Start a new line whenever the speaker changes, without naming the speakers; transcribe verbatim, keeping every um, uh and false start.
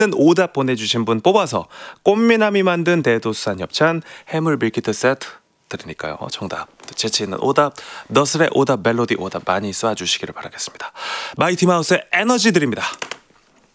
오답 보내주신 분 뽑아서 꽃미남이 만든 대도수산 협찬 해물 밀키트 세트 드리니까요. 정답, 재치 있는 오답, 너슬의 오답, 멜로디 오답 많이 쏴주시기를 바라겠습니다. 마이티 마우스의 에너지 드립니다.